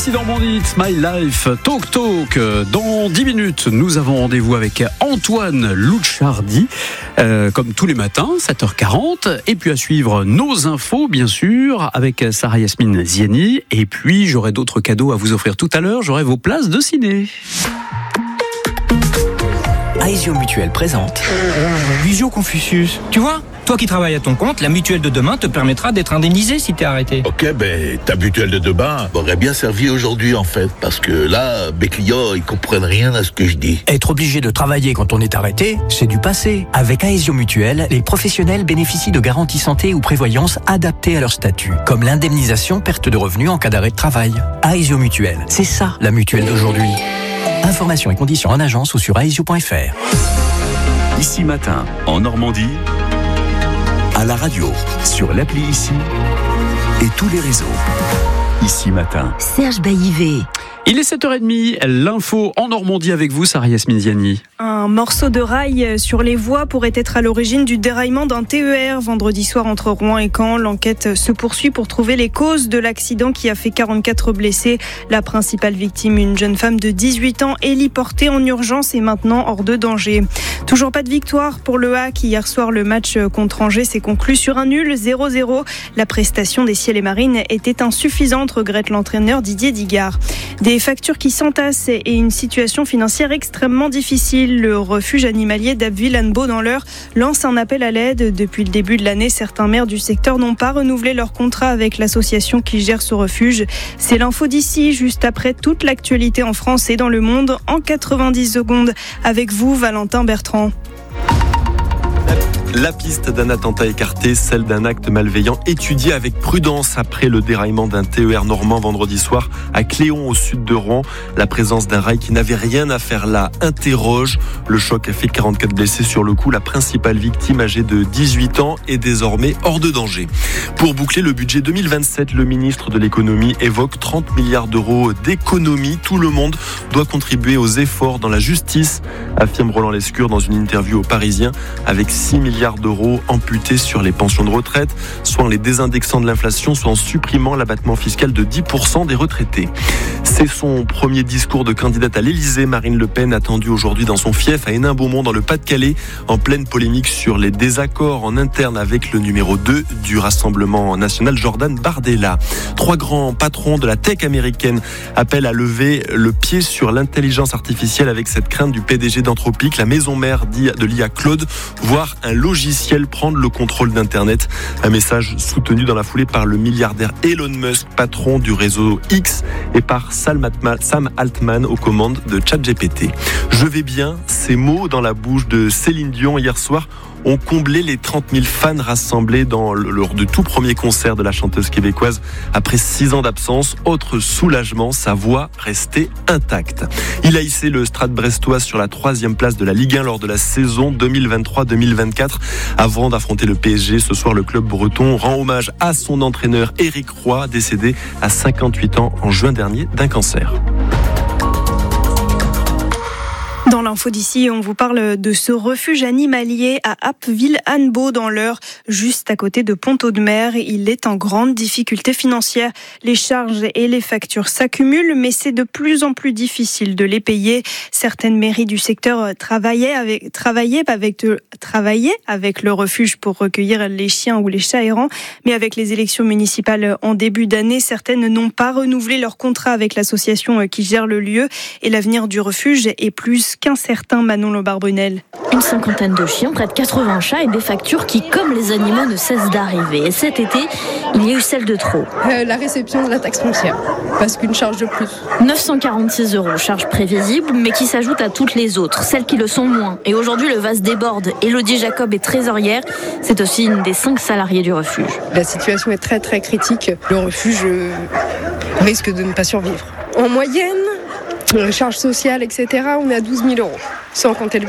Ici Normandie, It's My Life, Talk Talk. Dans 10 minutes, nous avons rendez-vous avec Antoine Louchardi, comme tous les matins, 7h40. Et puis à suivre nos infos, bien sûr, avec Sarah Yasmine Ziani. Et puis, j'aurai d'autres cadeaux à vous offrir tout à l'heure. J'aurai vos places de ciné. Aesio Mutuelle présente Visio Confucius. Tu vois, toi qui travailles à ton compte, la mutuelle de demain te permettra d'être indemnisé si t'es arrêté. Ok, ta mutuelle de demain m'aurait bien servi aujourd'hui en fait, parce que là, mes clients, ils comprennent rien à ce que je dis. Être obligé de travailler quand on est arrêté, c'est du passé. Avec Aesio Mutuelle, les professionnels bénéficient de garanties santé ou prévoyance adaptées à leur statut, comme l'indemnisation perte de revenus en cas d'arrêt de travail. Aesio Mutuelle, c'est ça la mutuelle d'aujourd'hui. Informations et conditions en agence ou sur aesio.fr. Ici Matin, en Normandie, à la radio, sur l'appli Ici et tous les réseaux. Ici Matin. Serge Baillivet. Il est 7h30, l'info en Normandie avec vous, Sarah Yasmine Ziani. Un morceau de rail sur les voies pourrait être à l'origine du déraillement d'un TER vendredi soir entre Rouen et Caen. L'enquête se poursuit pour trouver les causes de l'accident qui a fait 44 blessés. La principale victime, une jeune femme de 18 ans, héliportée en urgence et maintenant hors de danger. Toujours pas de victoire pour le HAC. Hier soir, le match contre Angers s'est conclu sur un nul 0-0. La prestation des Ciels et Marines était insuffisante, regrette l'entraîneur Didier Digard. Des factures qui s'entassent et une situation financière extrêmement difficile. Le refuge animalier d'Abbeville-Annebault dans l'Eure lance un appel à l'aide. Depuis le début de l'année, certains maires du secteur n'ont pas renouvelé leur contrat avec l'association qui gère ce refuge. C'est l'info d'ici, juste après toute l'actualité en France et dans le monde, en 90 secondes. Avec vous, Valentin Bertrand. La piste d'un attentat écarté, celle d'un acte malveillant étudiée avec prudence après le déraillement d'un TER normand vendredi soir à Cléon au sud de Rouen. La présence d'un rail qui n'avait rien à faire là interroge. Le choc a fait 44 blessés sur le coup. La principale victime, âgée de 18 ans, est désormais hors de danger. Pour boucler le budget 2027, le ministre de l'économie évoque 30 milliards d'euros d'économies. Tout le monde doit contribuer aux efforts dans la justice, affirme Roland Lescure dans une interview au Parisien, avec 6 milliards d'euros amputés sur les pensions de retraite, soit en les désindexant de l'inflation, soit en supprimant l'abattement fiscal de 10% des retraités. C'est son premier discours de candidate à l'Elysée. Marine Le Pen, attendue aujourd'hui dans son fief à Hénin-Beaumont dans le Pas-de-Calais, en pleine polémique sur les désaccords en interne avec le numéro 2 du Rassemblement national, Jordan Bardella. 3 grands patrons de la tech américaine appellent à lever le pied sur l'intelligence artificielle avec cette crainte du PDG d'Anthropic, la maison mère de l'IA Claude, voire un logiciel prendre le contrôle d'Internet. Un message soutenu dans la foulée par le milliardaire Elon Musk, patron du réseau X, et par Sam Altman aux commandes de ChatGPT. Je vais bien, ces mots dans la bouche de Céline Dion hier soir ont comblé les 30 000 fans rassemblés lors du tout premier concert de la chanteuse québécoise après 6 ans d'absence. Autre soulagement, sa voix restait intacte. Il a hissé le Stade brestois sur la 3e place de la Ligue 1 lors de la saison 2023-2024. Avant d'affronter le PSG, ce soir, le club breton rend hommage à son entraîneur Éric Roy, décédé à 58 ans en juin dernier d'un cancer. Dans l'info d'ici, on vous parle de ce refuge animalier à Abbeville-Annebault dans l'Eure, juste à côté de Pont-Audemer. Il est en grande difficulté financière. Les charges et les factures s'accumulent, mais c'est de plus en plus difficile de les payer. Certaines mairies du secteur travaillaient avec le refuge pour recueillir les chiens ou les chats errants, mais avec les élections municipales en début d'année, certaines n'ont pas renouvelé leur contrat avec l'association qui gère le lieu, et l'avenir du refuge est plus qu'incertain. Manon Lobar-Brunel. Une cinquantaine de chiens, près de 80 chats et des factures qui, comme les animaux, ne cessent d'arriver. Et cet été, il y a eu celle de trop. La réception de la taxe foncière, parce qu'une charge de plus. 946 €, charge prévisible, mais qui s'ajoute à toutes les autres, celles qui le sont moins. Et aujourd'hui, le vase déborde. Élodie Jacob est trésorière. C'est aussi une des 5 salariés du refuge. La situation est très très critique. Le refuge risque de ne pas survivre. En moyenne, charges sociales, etc., on est à 12 000 €, sans compter le